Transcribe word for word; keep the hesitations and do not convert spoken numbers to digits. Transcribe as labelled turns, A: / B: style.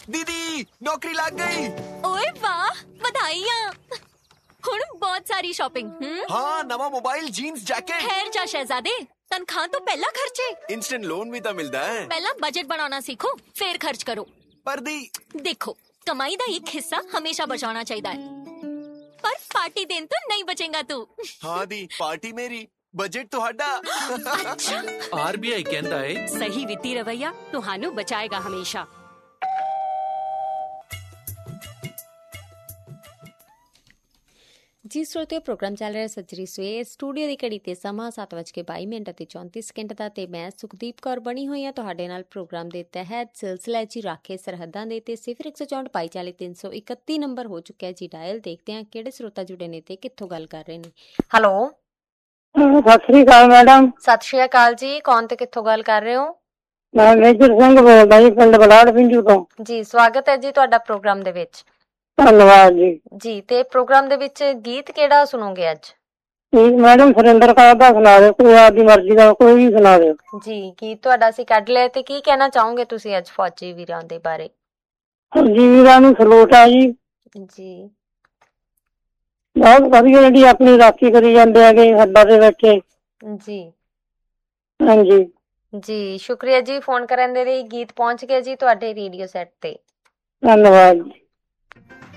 A: दीदी नौकरी लग गई।
B: ओए वाह, बधाइयां। हुण बहुत सारी शॉपिंग। हम्म
A: हाँ, नवा मोबाइल, जीन्स, जैकेट।
B: खैर जा शहजादे, तनख्वाह तो पहला खर्चे।
A: इंस्टेंट लोन भी तो मिलता है।
B: पहला बजट बनाना सीखो, फिर खर्च करो।
A: पर दी
B: देखो, कमाई दा एक हिस्सा हमेशा बचाना चाहिए, पर पार्टी देन तो नहीं बचेगा तू।
A: हाँ दी, पार्टी मेरी, बजट ਤੁਹਾਡਾ।
B: अच्छा,
C: ਆਰਬੀਆਈ ਕਹਿੰਦਾ ਹੈ
D: ਸਹੀ ਵਿੱਤੀ ਰਵੱਈਆ ਤੁਹਾਨੂੰ ਬਚਾਏਗਾ ਹਮੇਸ਼ਾ।
E: ਜੀ ਸਰੋਤਿਓ, ਪ੍ਰੋਗਰਾਮ ਚੱਲ ਰਿਹਾ ਸੱਜਰੀ ਸਵੇਰ। ਸਟੂਡੀਓ ਦੀ ਘੜੀ ਤੇ ਸਮਾਂ ਸੱਤ ਵੱਜ ਕੇ ਬਾਈ ਮਿੰਟ ਅਤੇ ਚੌਂਤੀ ਸਕਿੰਟ ਦਾ ਤੇ ਮੈਂ ਸੁਖਦੀਪ ਕੌਰ ਬਣੀ ਹੋਈ ਹਾਂ ਤੁਹਾਡੇ ਨਾਲ ਪ੍ਰੋਗਰਾਮ ਦੇ ਤਹਿਤ। ਸਿਲਸਿਲਾ ਜੀ ਰਾਖੇ ਸਰਹੱਦਾਂ ਦੇ ਤੇ ਸਿਫਰ ਇੱਕ ਸੌ ਚੌਂਹਠ ਬਾਈ ਚਾਲੀ ਤਿੰਨ ਸੌ ਇਕੱਤੀ ਨੰਬਰ ਹੋ ਚੁੱਕਿਆ ਜੀ ਡਾਇਲ। ਦੇਖਦੇ ਹਾਂ ਕਿਹੜੇ ਸਰੋਤਾ ਜੁੜੇ ਨੇ ਤੇ ਕਿੱਥੋਂ ਗੱਲ ਕਰ ਰਹੇ ਨੇ। ਹੈਲੋ,
F: ਸਤਿ ਸ੍ਰੀ ਅਕਾਲ ਮੈਡਮ।
E: ਸਤਿ ਸ਼੍ਰੀ ਅਕਾਲ ਜੀ, ਕੌਣ ਤੇ ਕਿੱਥੋਂ ਗੱਲ ਕਰ ਰਹੇ ਹੋ?
F: ਮੈਂ ਮੇਜਰ ਸਿੰਘ ਬੋਲਦਾ ਜੀ, ਪਿੰਡ ਬਲਾੜ ਪਿੰਜੂ ਤੋਂ।
E: ਜੀ ਸਵਾਗਤ ਹੈ ਜੀ ਤੁਹਾਡਾ ਪ੍ਰੋਗਰਾਮ ਦੇ ਵਿੱਚ।
F: ਧੰਨਵਾਦ ਜੀ।
E: ਜੀ ਤੇ ਪ੍ਰੋਗਰਾਮ ਦੇ ਵਿੱਚ ਗੀਤ ਕਿਹੜਾ ਸੁਣੋਗੇ ਅੱਜ?
F: ਠੀਕ ਮੈਡਮ, ਸੁਰਿੰਦਰ ਕੌਰ ਦਾ ਸੁਣਾ ਦਿਓ, ਕੋਈ ਆਪਦੀ ਮਰਜ਼ੀ ਦਾ ਕੋਈ ਵੀ ਸੁਣਾ ਦਿਓ।
E: ਜੀ ਗੀਤ ਤੁਹਾਡਾ ਅਸੀਂ ਕੱਢ ਲਿਆ, ਤੇ ਕੀ ਕਹਿਣਾ ਚਾਹੋਗੇ ਤੁਸੀਂ ਅੱਜ ਫੌਜੀ ਵੀਰਾਂ ਦੇ ਬਾਰੇ?
F: ਫੌਜੀ ਵੀਰਾਂ ਨੂੰ ਸਲੂਟ ਆ ਜੀ।
E: ਜੀ
F: ਬਹੁਤ ਵਧੀਆ, ਜਿਹੜੀ ਆਪਣੀ ਰਾਖੀ ਕਰੀ ਜਾਂਦੇ ਹੈਗੇ ਹੱਦਾਂ ਦੇ ਬੈਠੇ।
E: ਜੀ
F: ਹਾਂਜੀ
E: ਜੀ ਸ਼ੁਕਰੀਆ ਜੀ ਫੋਨ ਕਰਨ ਦੇ ਲਈ। ਗੀਤ ਪਹੁੰਚ ਗਿਆ ਜੀ ਤੁਹਾਡੇ ਰੇਡੀਓ ਸੈੱਟ ਤੇ।
F: ਧੰਨਵਾਦ ਜੀ।